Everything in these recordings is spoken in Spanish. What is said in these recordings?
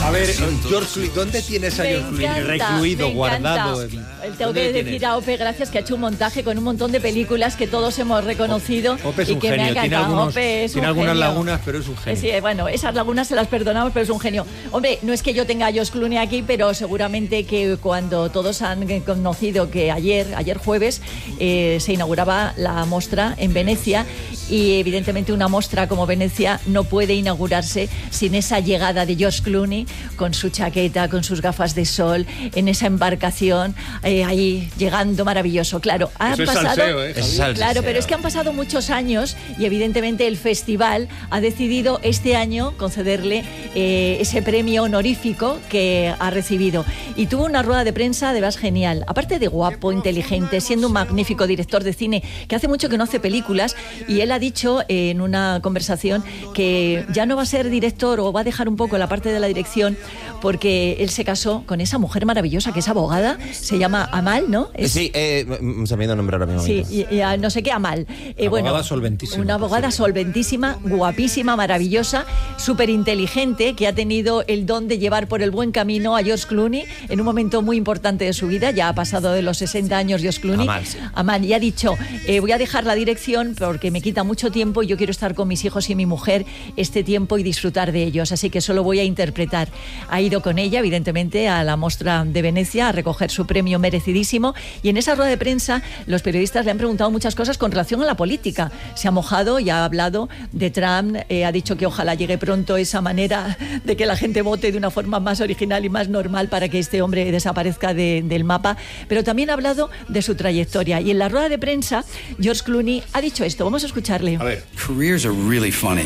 A ver, George Clooney, ¿dónde tienes a George Clooney recluido, guardado? Tengo que decir a Ope gracias, que ha hecho un montaje con un montón de películas que todos hemos reconocido. Ope es y un que genio, me ha encantado. tiene algunas lagunas, pero es un genio. Sí, bueno, esas lagunas se las perdonamos, pero es un genio. Hombre, no es que yo tenga a George Clooney aquí, pero seguramente que cuando todos han conocido que ayer jueves, se inauguraba la mostra en Venecia, y evidentemente una mostra como Venecia no puede inaugurarse sin esa llegada de George Clooney con su chaqueta, con sus gafas de sol, en esa embarcación, ahí llegando maravilloso. Claro, Eso es salseo, ¿eh? Claro, pero es que han pasado muchos años y evidentemente el festival ha decidido este año concederle ese premio honorífico que ha recibido. Y tuvo una rueda de prensa de veras genial. Aparte de guapo, inteligente, siendo un magnífico director de cine que hace mucho que no hace películas, y él ha dicho en una conversación que ya no va a ser director, o va a dejar un poco la parte de la dirección, porque él se casó con esa mujer maravillosa que es abogada, se llama Amal, ¿no? Sí, se me ha ido el nombre ahora mismo. Sí, y no sé qué Amal. Abogada solventísima. Una abogada solventísima, guapísima, maravillosa, súper inteligente, que ha tenido el don de llevar por el buen camino a George Clooney en un momento muy importante de su vida. Ya ha pasado de los 60 años George Clooney. Amal, sí. Amal, y ha dicho, voy a dejar la dirección porque me quita mucho tiempo y yo quiero estar con mis hijos y mi mujer este tiempo y disfrutar de ellos, así que solo voy a interpretar. Ha ido con ella, evidentemente, a la Mostra de Venecia a recoger su premio merecidísimo, y en esa rueda de prensa los periodistas le han preguntado muchas cosas con relación a la política. Se ha mojado y ha hablado de Trump, ha dicho que ojalá llegue pronto esa manera de que la gente vote de una forma más original y más normal para que este hombre desaparezca del mapa, pero también ha hablado de su trayectoria. Y en la rueda de prensa George Clooney ha dicho esto, vamos a escucharle. A ver. Careers are really funny.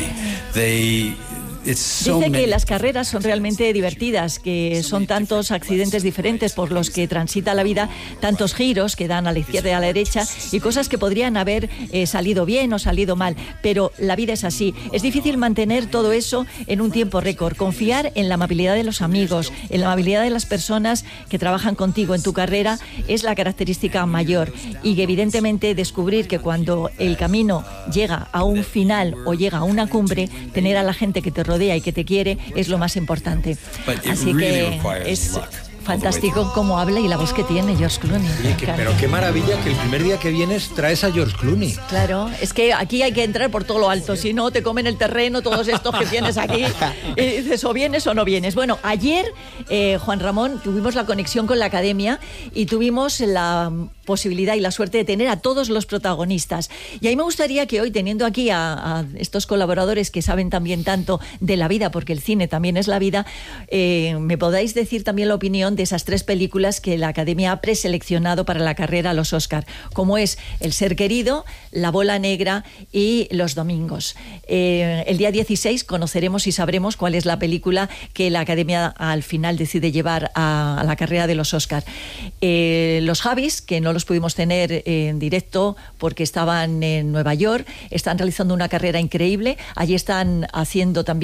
Dice que las carreras son realmente divertidas, que son tantos accidentes diferentes por los que transita la vida, tantos giros que dan a la izquierda y a la derecha, y cosas que podrían haber salido bien o salido mal, pero la vida es así. Es difícil mantener todo eso en un tiempo récord. Confiar en la amabilidad de los amigos, en la amabilidad de las personas que trabajan contigo en tu carrera es la característica mayor, y que evidentemente descubrir que cuando el camino llega a un final o llega a una cumbre, tener a la gente que te rodea y que te quiere es lo más importante. Así que es fantástico cómo habla y la voz que tiene George Clooney. Pero qué maravilla que el primer día que vienes traes a George Clooney. Claro, es que aquí hay que entrar por todo lo alto, si no te comen el terreno todos estos que tienes aquí. Y dices, o vienes o no vienes. Bueno, ayer, Juan Ramón, tuvimos la conexión con la Academia y tuvimos la posibilidad y la suerte de tener a todos los protagonistas. Y ahí me gustaría que hoy, teniendo aquí a estos colaboradores que saben también tanto de la vida, porque el cine también es la vida, me podáis decir también la opinión de esas 3 películas que la Academia ha preseleccionado para la carrera a los Oscar, como es El ser querido, La bola negra y Los domingos. El día 16 conoceremos y sabremos cuál es la película que la Academia al final decide llevar a la carrera de los Oscar. Los Javis, que no los pudimos tener en directo porque estaban en Nueva York, están realizando una carrera increíble. Allí están haciendo también